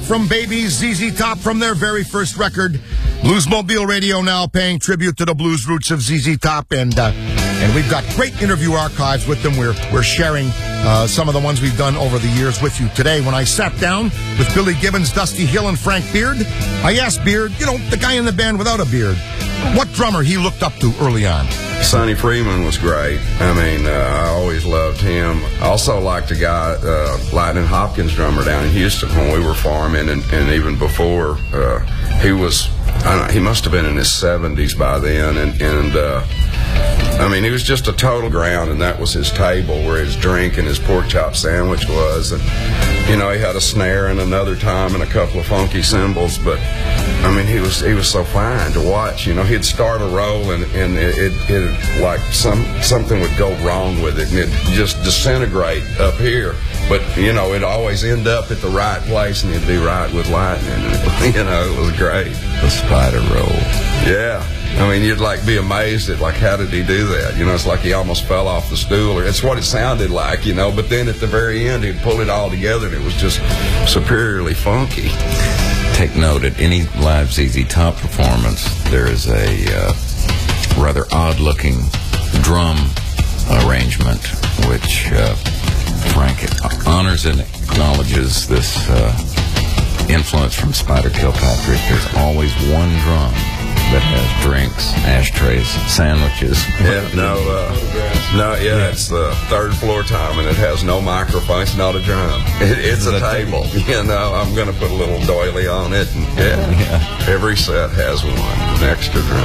from Babies, ZZ Top from their very first record. Bluesmobile Radio now paying tribute to the blues roots of ZZ Top, and we've got great interview archives with them. We're sharing some of the ones we've done over the years with you today. When I sat down with Billy Gibbons, Dusty Hill, and Frank Beard, I asked Beard, the guy in the band without a beard, what drummer he looked up to early on. Sonny Freeman was great. I always loved him. I also liked a guy, Lightning Hopkins drummer down in Houston when we were farming, and even before. He must have been in his 70s by then, he was just a total ground, and that was his table where his drink and his pork chop sandwich was. And, he had a snare and another time and a couple of funky cymbals, but, he was so fine to watch. He'd start a roll and it like something would go wrong with it, and it'd just disintegrate up here. But, it'd always end up at the right place, and it'd be right with lightning. It was great. The spider roll. Yeah. You'd be amazed at how did he do that? It's like he almost fell off the stool, or it's what it sounded like, but then at the very end he'd pull it all together and it was just superiorly funky. Take note, at any live ZZ Top performance, there is a rather odd-looking drum arrangement, which Frank honors and acknowledges this influence from Spider Kilpatrick. There's always one drum that has drinks, ashtrays, sandwiches. It's the third floor time, and it has no microphone. It's not a drum. It's a table. I'm going to put a little doily on it, and every set has one, an extra drum.